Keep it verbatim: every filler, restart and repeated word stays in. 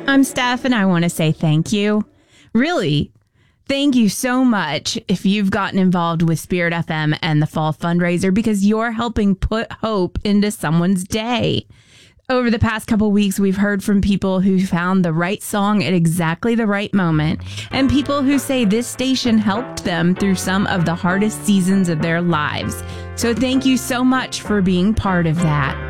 I'm Steph, and I want to say thank you. Really, thank you so much if you've gotten involved with Spirit F M and the Fall Fundraiser, because you're helping put hope into someone's day. Over the past couple weeks, we've heard from people who found the right song at exactly the right moment, and people who say this station helped them through some of the hardest seasons of their lives. So thank you so much for being part of that.